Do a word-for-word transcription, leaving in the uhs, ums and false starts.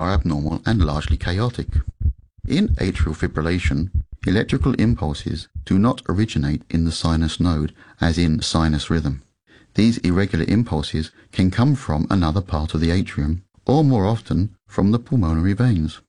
are abnormal and largely chaotic. In atrial fibrillation, electrical impulses do not originate in the sinus node as in sinus rhythm. These irregular impulses can come from another part of the atrium, or more often from the pulmonary veins.